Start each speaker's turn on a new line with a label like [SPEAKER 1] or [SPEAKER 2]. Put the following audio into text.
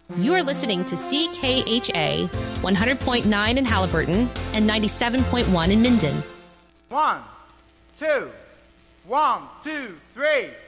[SPEAKER 1] You are listening to CKHA 100.9 in Halliburton and 97.1 in Minden.
[SPEAKER 2] 1, 2, 1, 2, 3.